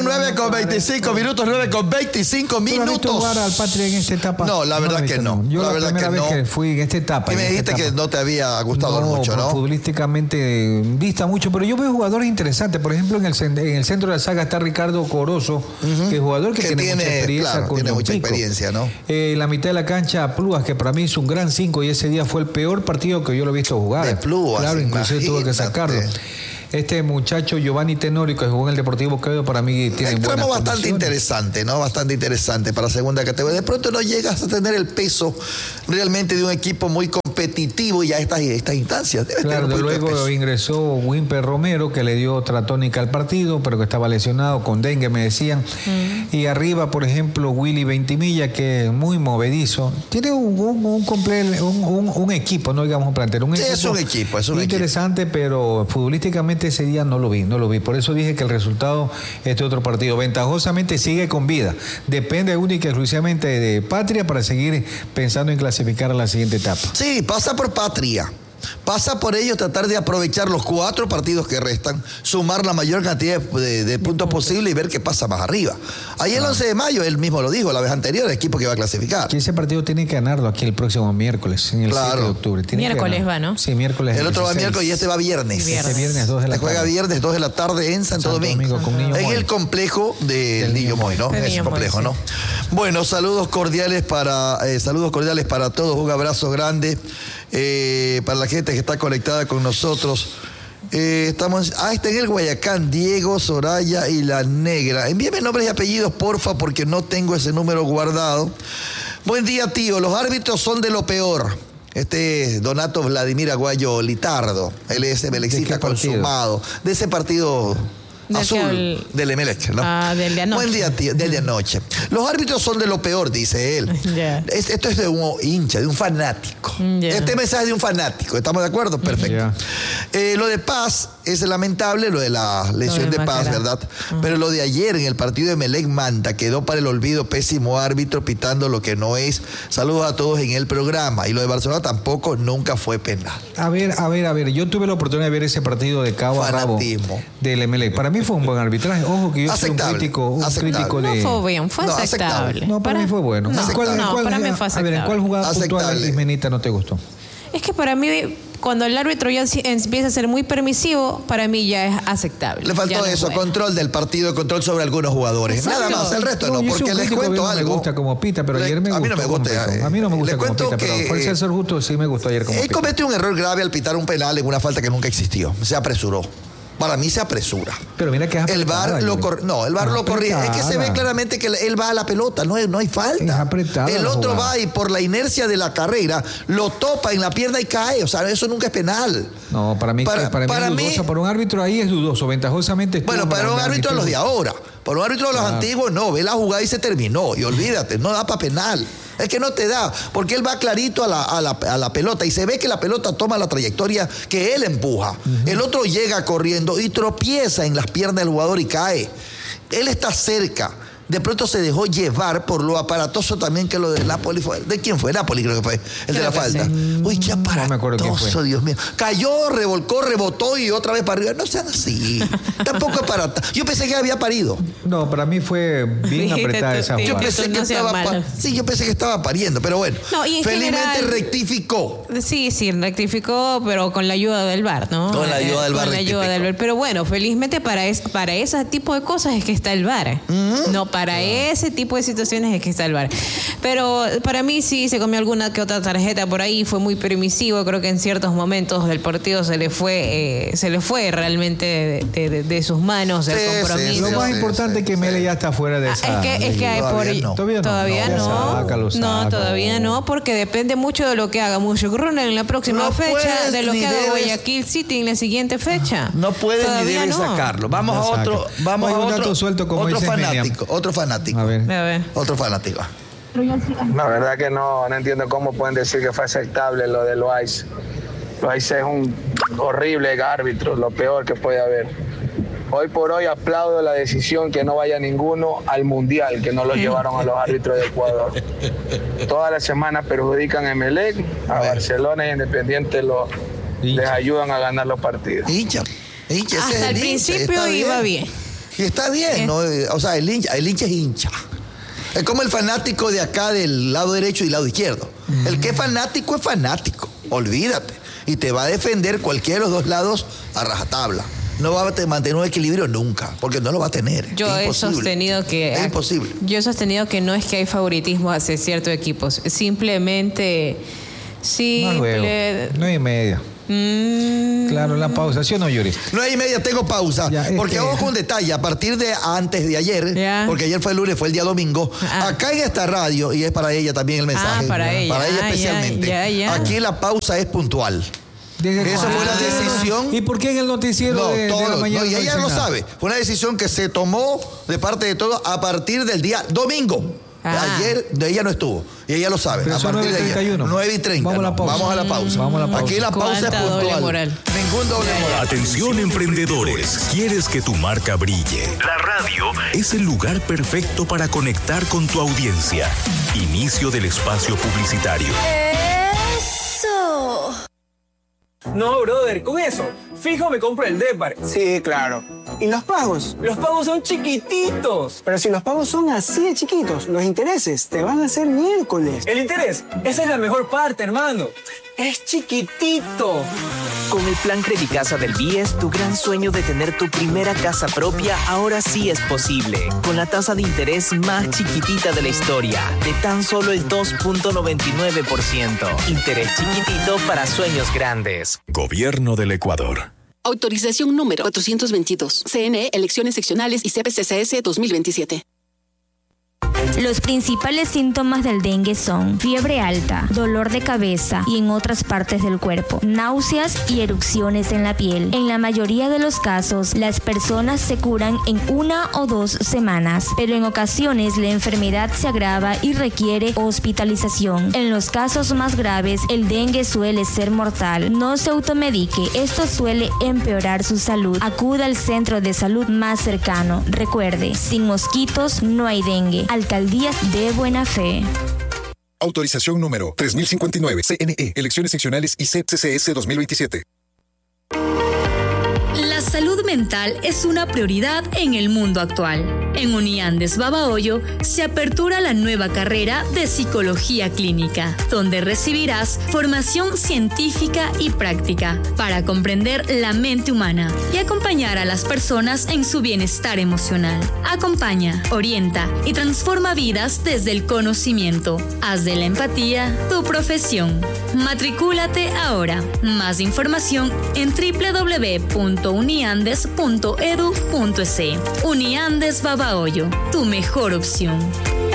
Bien, 9:25 minutos, 9:25 ¿Tú has jugar al Patria en esta etapa? No, la verdad que no. Yo la verdad primera que vez no. que fui en esta etapa. Y me dijiste que no te había gustado mucho, ¿no? Futbolísticamente vista mucho, pero yo veo jugadores interesantes. Por ejemplo, en el centro de la saga está Ricardo Corozo, que es jugador que tiene mucha experiencia. Claro, tiene mucha experiencia, ¿no? La mitad de la cancha, Plúas, que para mí es un gran 5 y ese día fue el peor partido que yo lo he visto jugar. De Plúas, claro, inclusive tuve que sacarlo. Este muchacho Giovanni Tenorio, que jugó en el Deportivo Quevedo, para mí tiene buenas bastante interesante, ¿no? Bastante interesante para segunda categoría. De pronto no llegas a tener el peso realmente de un equipo muy competitivo ya estas instancias. Claro, luego ingresó Wimper Romero, que le dio otra tónica al partido, pero que estaba lesionado con dengue, me decían. Y arriba, por ejemplo, Willy Ventimilla, que es muy movedizo. Tiene un equipo, no digamos un plantel. Es un equipo. Interesante, pero futbolísticamente ese día no lo vi. Por eso dije que el resultado este otro partido ventajosamente sigue con vida. Depende única y exclusivamente de Patria para seguir pensando en clasificar a la siguiente etapa. Sí, pasa por Patria. Pasa por ello tratar de aprovechar los 4 partidos que restan, sumar la mayor cantidad de puntos posible y ver qué pasa más arriba. Ahí el 11 de mayo, él mismo lo dijo, la vez anterior, el equipo que va a clasificar. Que ese partido tiene que ganarlo aquí el próximo miércoles, en el 7 de octubre. Miércoles va, ¿no? Sí, miércoles. El otro va miércoles y este va viernes. Este viernes 2 de la tarde. Juega viernes 2 de la tarde en Santo Domingo. En el complejo del Niño Moy, ¿no? Es un complejo, ¿no? Bueno, saludos cordiales para todos, un abrazo grande. Para la gente que está conectada con nosotros. Está en el Guayacán, Diego, Soraya y La Negra. Envíeme nombres y apellidos, porfa, porque no tengo ese número guardado. Buen día, tío. Los árbitros son de lo peor. Donato Vladimir Aguayo Litardo, él es melecista consumado. De ese partido azul del Emelec, ¿no? Del de anoche. Buen día, tío, del de anoche. Los árbitros son de lo peor, dice él. Esto es de un hincha, de un fanático. Este mensaje es de un fanático, ¿estamos de acuerdo? Perfecto. Lo de Paz es lamentable, lo de la lesión de Paz, ¿verdad? Pero lo de ayer en el partido de Emelec Manta quedó para el olvido, pésimo árbitro pitando lo que no es. Saludos a todos en el programa. Y lo de Barcelona tampoco, nunca fue penal. A ver, yo tuve la oportunidad de ver ese partido de cabo a rabo del Emelec. Para mí fue un buen arbitraje. Ojo que yo soy un crítico de... No fue bien, fue aceptable. No, para mí fue bueno. Para mí fue aceptable. ¿En cuál jugada puntual Ismenita no te gustó? Es que para mí, cuando el árbitro ya empieza a ser muy permisivo, para mí ya es aceptable. Le faltó eso, control del partido, control sobre algunos jugadores. Exacto. Nada más, el resto no, porque les cuento algo. Me gusta como pita, pero ayer me gustó. A mí no me gusta. A mí no me gusta como pita, pero por ser justo sí me gustó ayer como pita. Él cometió un error grave al pitar un penal en una falta que nunca existió. Se apresuró. Para mí se apresura. Pero mira que es el VAR lo corrige. Es que se ve claramente que él va a la pelota, no hay falta. Es apretada. El otro va y por la inercia de la carrera lo topa en la pierna y cae. O sea, eso nunca es penal. No, para mí es dudoso. Para un árbitro ahí es dudoso. Ventajosamente. Bueno, para un árbitro de los de ahora. Para un árbitro de los antiguos no. Ve la jugada y se terminó. Y olvídate, no da para penal. Es que no te da, porque él va clarito a la pelota y se ve que la pelota toma la trayectoria que él empuja. El otro llega corriendo y tropieza en las piernas del jugador y cae. Él está cerca. De pronto se dejó llevar por lo aparatoso también que lo de Napoli fue. ¿De quién fue? Napoli creo que fue, el de la falta. Uy, qué aparatoso, Dios mío. Cayó, revolcó, rebotó y otra vez para arriba. No sean así. Tampoco es para... Yo pensé que había parido. No, para mí fue bien apretada esa jugada. Yo pensé que estaba pariendo, pero bueno. No, felizmente general, rectificó. Sí, rectificó, pero con la ayuda del VAR, ¿no? Con la ayuda del VAR. Con la ayuda del VAR. Pero bueno, felizmente para ese tipo de cosas es que está el VAR. No para ese tipo de situaciones es que está el VAR. Pero para mí sí se comió alguna que otra tarjeta por ahí, fue muy permisivo. Creo que en ciertos momentos del partido se le fue realmente de sus manos el compromiso. Lo más importante es que Mele ya está fuera de esa. Es que hay todavía no. Todavía no, porque depende mucho de lo que haga Mushurruna en la próxima fecha, de lo que haga Guayaquil City en la siguiente fecha. No puedes ni debes sacarlo. Vamos a otro fanático. A ver. Otro fanático. La verdad que no entiendo cómo pueden decir que fue aceptable lo de Loaiz. Loaiz es un horrible árbitro, lo peor que puede haber. Hoy por hoy aplaudo la decisión que no vaya ninguno al Mundial, que no lo llevaron a los árbitros de Ecuador. Toda la semana perjudican a Emelec, a Barcelona y Independiente les ayudan a ganar los partidos. Hasta el principio iba bien. Y está bien, ¿no? O sea, el hincha es hincha. Es como el fanático de acá del lado derecho y lado izquierdo. El que es fanático, olvídate. Y te va a defender cualquiera de los dos lados a rajatabla. No va a mantener un equilibrio nunca, porque no lo va a tener. Yo he sostenido que... Es imposible. Yo he sostenido que no es que hay favoritismo hacia ciertos equipos. Simplemente... No hay 9:30. Claro, la pausa, ¿sí o no, Yuri? 9:30 tengo pausa. Ya, porque ojo con un detalle, a partir de antes de ayer, porque ayer fue el lunes, fue el día domingo, acá en esta radio, y es para ella también el mensaje. Para ella especialmente. Aquí la pausa es puntual. Esa fue la decisión. ¿Y por qué en el noticiero de la mañana? Y ella lo sabe. Fue una decisión que se tomó de parte de todos a partir del día domingo. Ayer ella no estuvo. Y ella lo sabe. Pero a partir de ayer. 9:30. Vamos a la pausa. Aquí la pausa es puntual. Ningún doble moral. Atención, emprendedores. ¿Quieres que tu marca brille? La radio es el lugar perfecto para conectar con tu audiencia. Inicio del espacio publicitario. ¡Eso! No, brother, con eso, fijo me compro el Depar. Sí, claro. ¿Y los pagos? Los pagos son chiquititos. Pero si los pagos son así de chiquitos, los intereses te van a hacer miércoles. El interés, esa es la mejor parte, hermano. Es chiquitito. Con el plan Credicasa del BIES, tu gran sueño de tener tu primera casa propia ahora sí es posible. Con la tasa de interés más chiquitita de la historia, de tan solo el 2.99%. Interés chiquitito para sueños grandes. Gobierno del Ecuador. Autorización número 422. CNE, Elecciones Seccionales y CPCCS 2027. Los principales síntomas del dengue son fiebre alta, dolor de cabeza y en otras partes del cuerpo, náuseas y erupciones en la piel. En la mayoría de los casos, las personas se curan en 1 o 2 semanas, pero en ocasiones la enfermedad se agrava y requiere hospitalización. En los casos más graves, el dengue suele ser mortal. No se automedique, esto suele empeorar su salud. Acuda al centro de salud más cercano. Recuerde, sin mosquitos no hay dengue. Alcaldía de Buena Fe. Autorización número 3059. CNE, Elecciones Seccionales y CPCCS 2027. La salud mental es una prioridad en el mundo actual. En Uniandes Babahoyo se apertura la nueva carrera de Psicología Clínica, donde recibirás formación científica y práctica para comprender la mente humana y acompañar a las personas en su bienestar emocional. Acompaña, orienta y transforma vidas desde el conocimiento. Haz de la empatía tu profesión. Matricúlate ahora. Más información en www.uniandes.edu.es. Uniandes Babahoyo, tu mejor opción.